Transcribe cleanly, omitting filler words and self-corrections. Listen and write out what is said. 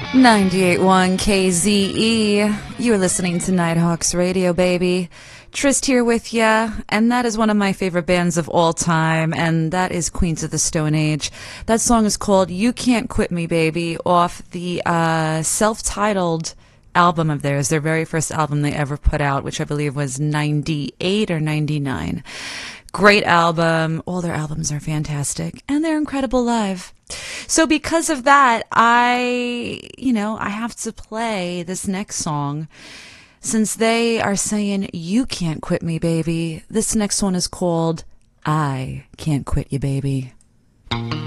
98.1 KZE. You're listening to Nighthawks Radio, baby. Trist here with ya, and that is one of my favorite bands of all time, and that is Queens of the Stone Age. That song is called You Can't Quit Me, Baby, off the self-titled album of theirs, their very first album they ever put out, which I believe was 98 or 99. Great album. All their albums are fantastic, and they're incredible live. So because of that, I have to play this next song. Since they are saying, you can't quit me, baby, this next one is called I Can't Quit You, Baby.